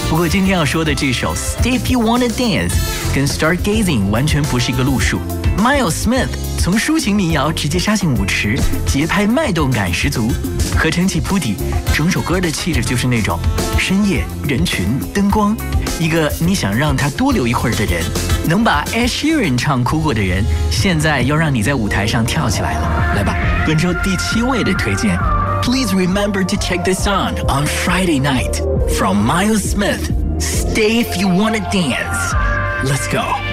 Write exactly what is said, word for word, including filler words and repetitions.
不过今天要说的这首 Stay If You Wanna Dance 跟 Stargazing 完全不是一个路数。Miles Smith 从抒情民谣直接杀进舞池，节拍脉动感十足，合成器铺底，整首歌的气质就是那种深夜人群灯光，一个你想让他多留一会儿的人，能把 Ed Sheeran 唱哭过的人，现在要让你在舞台上跳起来了。来吧，本周第七位的推荐。Please remember to check this on on Friday night from Miles Smith. Stay if you wanna dance. Let's go.